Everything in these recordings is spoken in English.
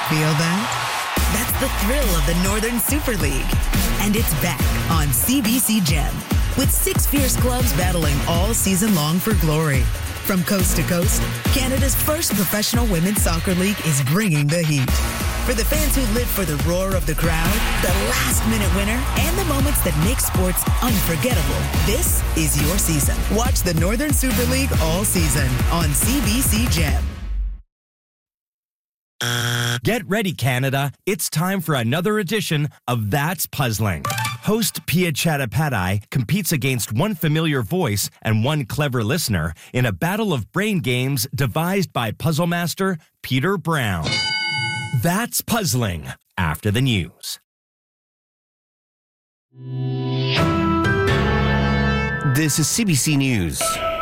Feel that? That's the thrill of the Northern Super League. And it's back on CBC Gem with 6 fierce clubs battling all season long for glory. From coast to coast, Canada's first professional women's soccer league is bringing the heat. For the fans who live for the roar of the crowd, the last-minute winner, and the moments that make sports unforgettable, this is your season. Watch the Northern Super League all season on CBC Gem. Get ready, Canada. It's time for another edition of That's Puzzling. Host Pia Chattopadhyay competes against one familiar voice and one clever listener in a battle of brain games devised by puzzle master Peter Brown. That's Puzzling, after the news. This is CBC News.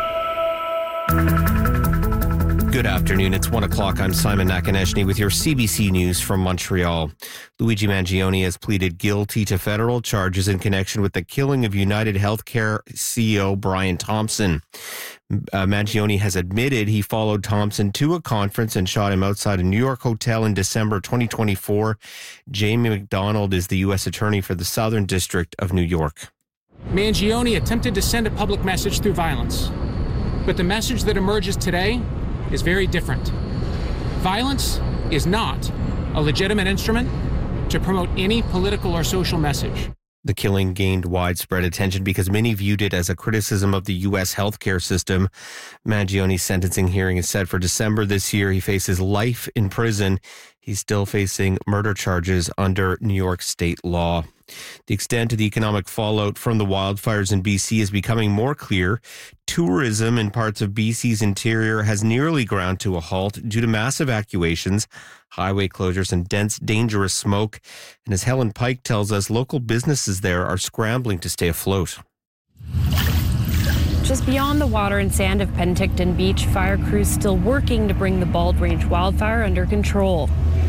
Good afternoon. It's 1 o'clock. I'm Simon Nakonechny with your CBC News from Montreal. Luigi Mangione has pleaded guilty to federal charges in connection with the killing of United Healthcare CEO Brian Thompson. Mangione has admitted he followed Thompson to a conference and shot him outside a New York hotel in December 2024. Jamie McDonald is the U.S. Attorney for the Southern District of New York. Mangione attempted to send a public message through violence, but the message that emerges today is very different. Violence is not a legitimate instrument to promote any political or social message. The killing gained widespread attention because many viewed it as a criticism of the U.S. healthcare system. Mangione's sentencing hearing is set for December this year. He faces life in prison. He's still facing murder charges under New York state law. The extent of the economic fallout from the wildfires in BC is becoming more clear. Tourism in parts of BC's interior has nearly ground to a halt due to mass evacuations, highway closures, and dense, dangerous smoke. And as Helen Pike tells us, local businesses there are scrambling to stay afloat. Just beyond the water and sand of Penticton Beach, fire crews still working to bring the Bald Range wildfire under control.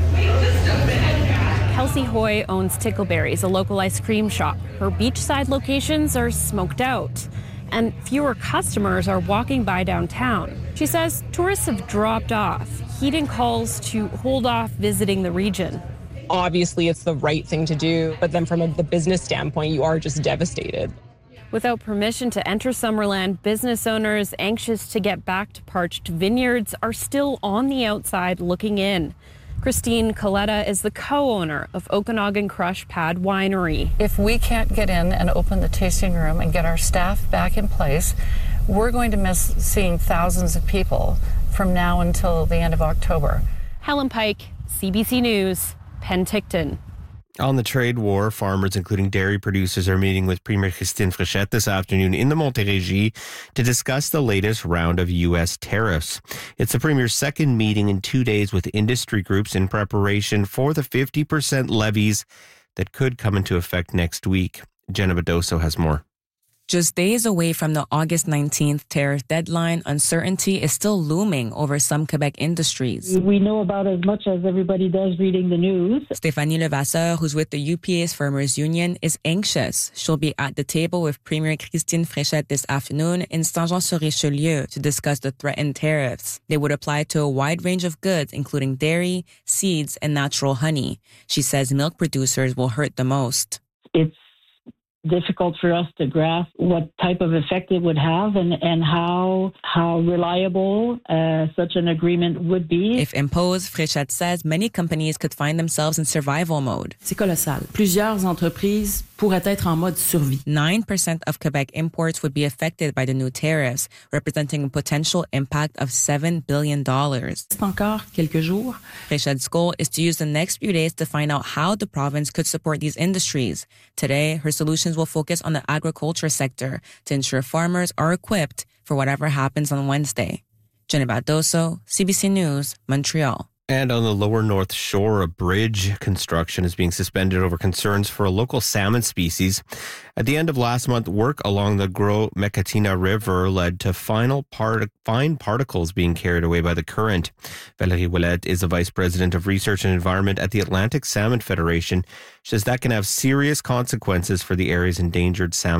Kelsey Hoy owns Tickleberries, a local ice cream shop. Her beachside locations are smoked out, and fewer customers are walking by downtown. She says tourists have dropped off, heeding calls to hold off visiting the region. Obviously, it's the right thing to do, but then from the business standpoint, you are just devastated. Without permission to enter Summerland, business owners anxious to get back to parched vineyards are still on the outside looking in. Christine Coletta is the co-owner of Okanagan Crush Pad Winery. If we can't get in and open the tasting room and get our staff back in place, we're going to miss seeing thousands of people from now until the end of October. Helen Pike, CBC News, Penticton. On the trade war, farmers, including dairy producers, are meeting with Premier Christine Fréchette this afternoon in the Montérégie to discuss the latest round of U.S. tariffs. It's the Premier's second meeting in 2 days with industry groups in preparation for the 50% levies that could come into effect next week. Jenna Badoso has more. Just days away from the August 19th tariff deadline, uncertainty is still looming over some Quebec industries. We know about as much as everybody does reading the news. Stéphanie Levasseur, who's with the UPA's Farmers Union, is anxious. She'll be at the table with Premier Christine Fréchette this afternoon in Saint-Jean-sur-Richelieu to discuss the threatened tariffs. They would apply to a wide range of goods, including dairy, seeds, and natural honey. She says milk producers will hurt the most. It's difficult for us to grasp what type of effect it would have and how reliable such an agreement would be. If imposed, Fréchette says many companies could find themselves in survival mode. C'est colossal. Plusieurs entreprises pourraient être en mode survie. 9% of Quebec imports would be affected by the new tariffs, representing a potential impact of $7 billion. C'est encore quelques jours. Fréchette's goal is to use the next few days to find out how the province could support these industries. Today, her solutions will focus on the agriculture sector to ensure farmers are equipped for whatever happens on Wednesday. Jenna Badoso, CBC News, Montreal. And on the lower North Shore, a bridge construction is being suspended over concerns for a local salmon species. At the end of last month, work along the Gros Mécatina River led to fine particles being carried away by the current. Valérie Ouellette is the Vice President of Research and Environment at the Atlantic Salmon Federation. She says that can have serious consequences for the area's endangered salmon